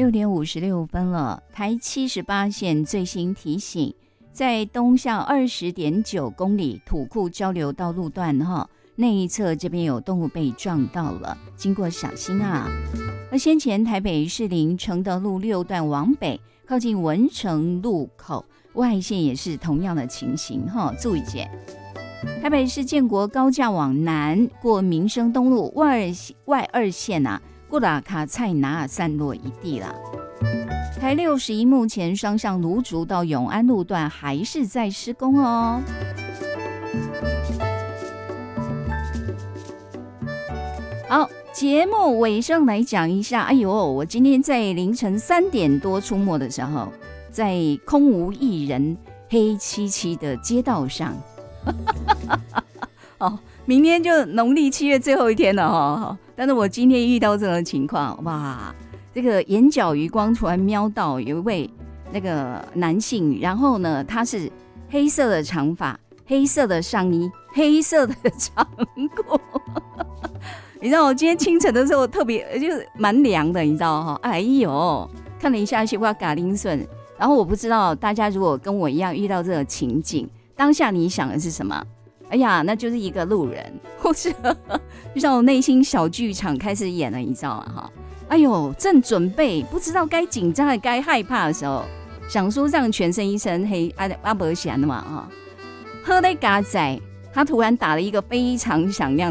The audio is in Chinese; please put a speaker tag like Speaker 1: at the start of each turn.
Speaker 1: 6:56了。台78线最新提醒，在东向20.9公里土库交流道路段那一侧这边有动物被撞到了，经过小心啊。而先前台北士林承德路6段往北，靠近文成路口外线也是同样的情形注意些。台北市建国高架往南过民生东路外二线过了卡蔡拿散落一地了。台61目前双向芦竹到永安路段还是在施工哦。好，节目尾声来讲一下，我今天在凌晨3点多出没的时候，在空无一人黑漆漆的街道上明天就农历7月最后一天了但是我今天遇到这种情况，哇，这个眼角余光突然瞄到有一位那个男性，然后呢他是黑色的长发，黑色的上衣，黑色的长裤你知道我今天清晨的时候特别就是蛮凉的，你知道看了一下西瓜嘎铃笋，然后我不知道大家如果跟我一样遇到这个情景，当下你想的是什么？那就是一个路人，或是就像我内心小剧场开始演了，你知道吗？正准备不知道该紧张还该害怕的时候，想说让全身一身黑阿伯显的嘛喝在嘎仔，他突然打了一个非常响亮